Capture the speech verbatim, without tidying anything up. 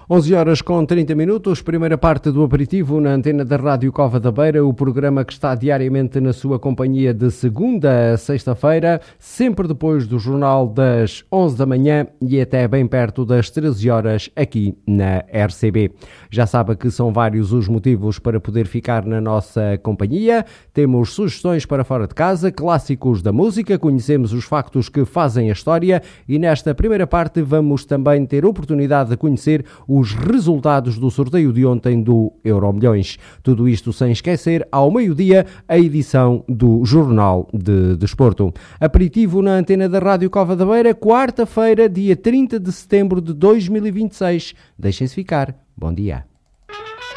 onze horas com trinta minutos, primeira parte do aperitivo na antena da Rádio Cova da Beira, o programa que está diariamente na sua companhia de segunda a sexta-feira, sempre depois do jornal das onze da manhã e até bem perto das treze horas aqui na R C B. Já sabe que são vários os motivos para poder ficar na nossa companhia. Temos sugestões para fora de casa, clássicos da música, conhecemos os factos que fazem a história e nesta primeira parte vamos também ter oportunidade de conhecer os resultados do sorteio de ontem do Euromilhões. Tudo isto sem esquecer, ao meio-dia, a edição do Jornal de Desporto. Aperitivo na antena da Rádio Cova da Beira, quarta-feira, dia trinta de setembro de dois mil e vinte e seis. Deixem-se ficar. Bom dia.